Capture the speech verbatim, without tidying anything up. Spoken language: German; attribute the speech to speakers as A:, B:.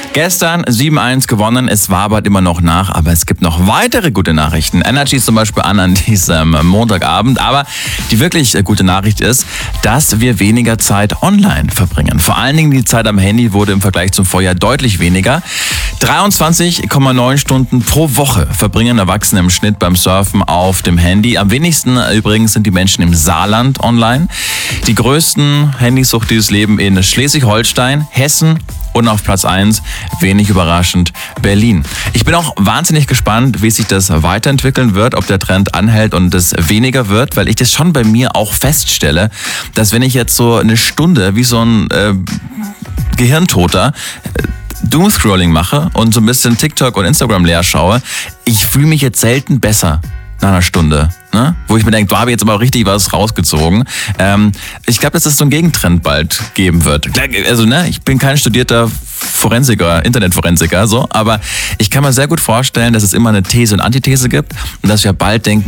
A: Gestern sieben eins gewonnen, es wabert immer noch nach, aber es gibt noch weitere gute Nachrichten. Energy ist zum Beispiel an an diesem Montagabend, aber die wirklich gute Nachricht ist, dass wir weniger Zeit online verbringen. Vor allen Dingen die Zeit am Handy wurde im Vergleich zum Vorjahr deutlich weniger. dreiundzwanzig Komma neun Stunden pro Woche verbringen Erwachsene im Schnitt beim Surfen auf dem Handy. Am wenigsten übrigens sind die Menschen im Saarland online. Die größten Handysuchtis leben in Schleswig-Holstein, Hessen und auf Platz eins, wenig überraschend, Berlin. Ich bin auch wahnsinnig gespannt, wie sich das weiterentwickeln wird, ob der Trend anhält und es weniger wird, weil ich das schon bei mir auch feststelle, dass wenn ich jetzt so eine Stunde wie so ein äh, Gehirntoter äh, Doomscrolling mache und so ein bisschen TikTok und Instagram leer schaue, ich fühle mich jetzt selten besser nach einer Stunde. Ne? Wo ich mir denke, da habe ich jetzt aber richtig was rausgezogen. Ähm, ich glaube, dass es so einen Gegentrend bald geben wird. Also, ne, ich bin kein studierter Forensiker, Internetforensiker, so, aber ich kann mir sehr gut vorstellen, dass es immer eine These und Antithese gibt und dass wir bald denken,